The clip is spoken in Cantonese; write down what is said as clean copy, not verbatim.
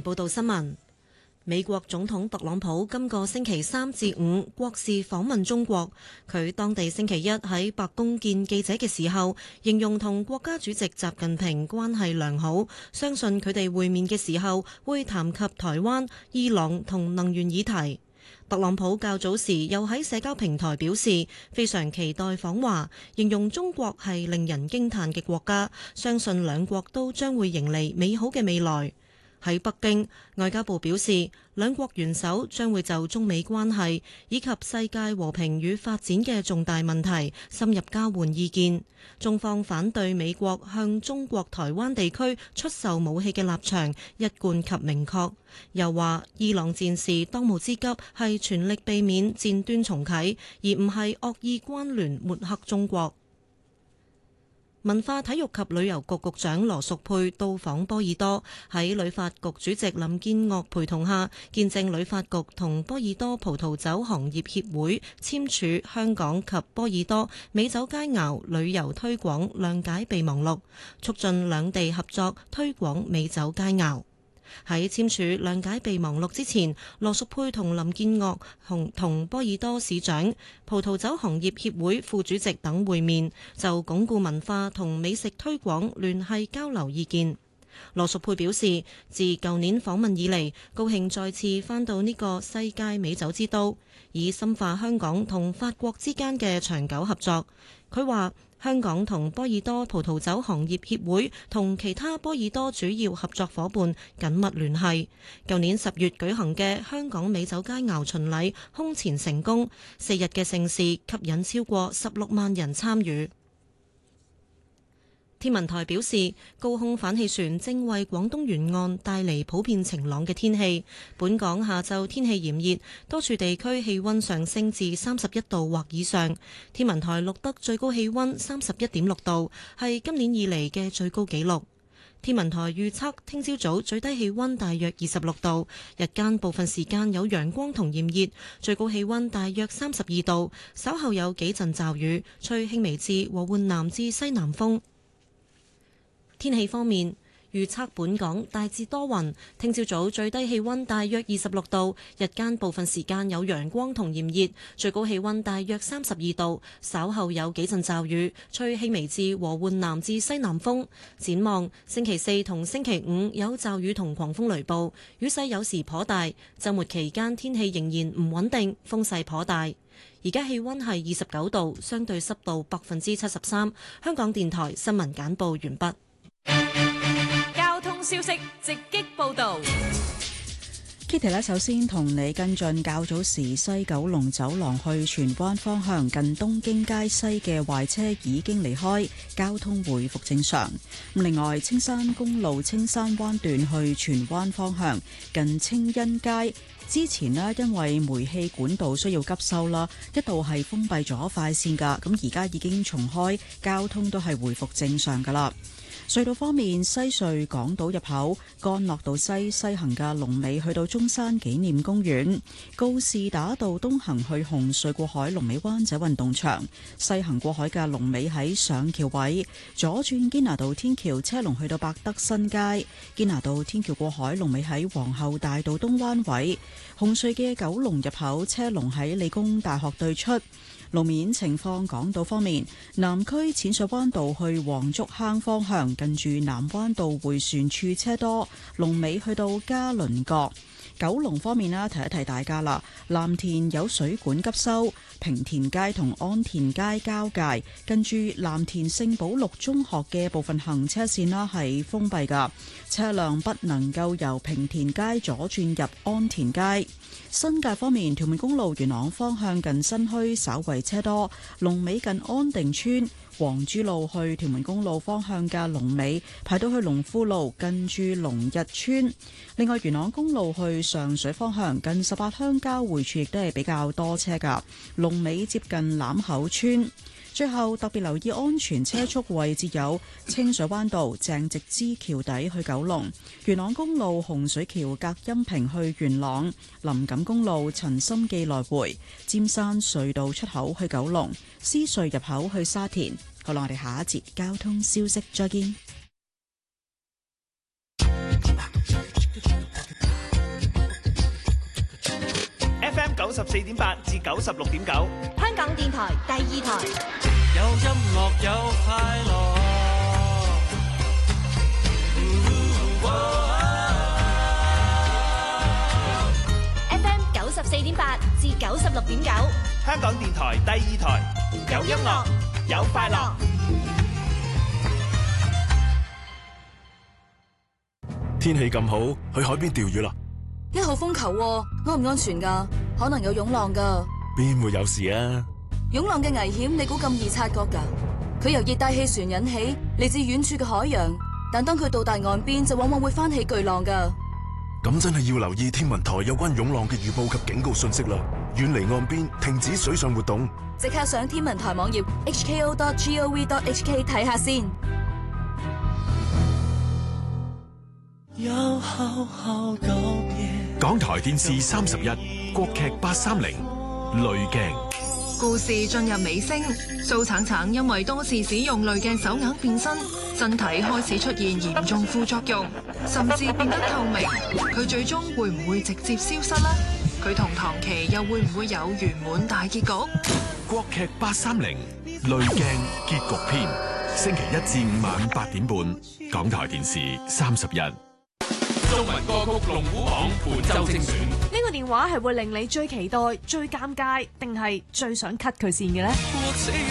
晨報道新聞。美國總統特朗普今個星期3至5國事訪問中國，佢當地星期一喺白宮見記者嘅時候，形容同國家主席習近平關係良好，相信佢哋會面嘅時候會談及台灣、伊朗同能源議題。特朗普較早時又喺社交平台表示，非常期待訪華，形容中國係令人驚嘆嘅國家，相信兩國都將會迎嚟美好嘅未來。喺北京，外交部表示，兩國元首將會就中美關係以及世界和平與發展嘅重大問題深入交換意見。中方反對美國向中國台灣地區出售武器嘅立場一貫及明確，又話伊朗戰事當務之急係全力避免戰端重啟，而唔係惡意關聯抹黑中國。文化體育及旅遊局局長羅淑佩到訪波爾多，喺旅發局主席林建岳陪同下，見證旅發局同波爾多葡萄酒行業協會簽署香港及波爾多美酒佳肴旅遊推廣諒解備忘錄，促進兩地合作推廣美酒佳肴。喺簽署諒解備忘錄之前，羅淑佩同林建岳同波爾多市長、葡萄酒行業協會副主席等會面，就鞏固文化同美食推廣聯繫交流意見。羅淑佩表示，自舊年訪問以嚟，高興再次返到呢個世界美酒之都，以深化香港同法國之間嘅長久合作。佢話，香港同波爾多葡萄酒行業協會同其他波爾多主要合作伙伴緊密聯繫。舊年10月舉行嘅香港美酒佳肴巡禮空前成功，4日嘅盛事吸引超過16萬人參與。天文台表示，高空反氣旋正為廣東沿岸帶嚟普遍晴朗嘅天氣。本港下晝天氣炎熱，多處地區氣溫上升至31度或以上。天文台錄得最高氣溫31.6度，係今年以嚟嘅最高紀錄。天文台預測，聽朝早最低氣溫大約26度，日間部分時間有陽光同炎熱，最高氣溫大約32度。稍後有幾陣驟雨，吹輕微至和緩南至西南風。天氣方面，預測本港大致多雲，聽朝早最低氣溫大約26度，日間部分時間有陽光同炎熱，最高氣溫大約32度，稍後有幾陣驟雨，吹輕微至和緩南至西南風。展望星期4同星期5有驟雨同狂風雷暴，雨勢有時頗大，週末期間天氣仍然唔穩定，風勢頗大。而家氣溫係29度，相對濕度73%。香港電台新聞簡報完畢。 交通消息直擊報道。 Kitty 呢，首先同你跟進較早時西九龍走廊去荃灣方向近東京街西嘅壞車已經離開，交通回復正常。另外，青山公路青山灣段去荃灣方向近清欣街之前呢，因為煤氣管道需要急修啦，一度係封閉咗快線噶，咁而家已經重開，交通都係回復正常噶啦。隧道方面，西隧港島入口干諾道西行嘅龍尾去到中山紀念公園，告士打道東行去紅隧過海龍尾灣仔運動場，西行過海嘅龍尾喺上橋位，左轉堅拿道天橋車龍去到百德新街，堅拿道天橋過海龍尾喺皇后大道東灣位，紅隧嘅九龍入口車龍喺理工大學對出。路面情況，港島方面，南區淺水灣道去黃竹坑方向，近住南灣道迴旋處車多，龍尾去到嘉麟閣。九龍方面啦，提一提大家啦，藍田有水管急修，平田街同安田街交界，近住藍田聖保祿中學嘅部分行車線啦係封閉噶，車輛不能夠由平田街左轉入安田街。新界方面，屯門公路元朗方向近新墟稍為車多，龍尾近安定村。黃珠路去屯門公路方向嘅龍尾排到去龍富路近住龍日村。另外，元朗公路去上水方向近18鄉交匯處亦都係比較多車噶，龍尾接近欖口村。最後特別留意安全車速位置有清水灣道鄭直支橋底去九龍，元朗公路洪水橋隔音屏去元朗，林錦公路陳心記來回，尖山隧道出口去九龍，獅隧入口去沙田。好啦，我哋下一節交通消息再見。 94.8至96.9， 香港電台第二台。 有音樂有快樂。 FM 94.8至96.9， 香港電台第二台，有音樂有快樂。 天氣咁好，去海邊釣魚啦 ！1號風球喎，安唔安全㗎？可能有湧浪㗎。 邊會有事啊？ 湧浪嘅危險，你估咁易察覺㗎？佢由熱帶氣旋引起，嚟自遠處嘅海洋，但當佢到達岸邊，就往往會翻起巨浪㗎。 咁真係要留意天文台有關湧浪嘅預報及警告信息啦！遠離岸邊，停止水上活動。 即刻上天文台網頁 hko.gov.hk 睇下先。 港台電視31國劇830濾鏡， 故事進入尾聲，蘇橙橙因為多次使用濾鏡手鐲變身，身體開始出現嚴重副作用，甚至變得透明。佢最終會唔會直接消失呢？佢同唐琪又會唔會有圓滿大結局？ 國劇830濾鏡結局篇，星期1至5晚8點半，港台電視31。 中文歌曲龍虎榜本周精選。 呢個電話係會令你最期待、最尷尬，定係最想 cut 佢線嘅呢？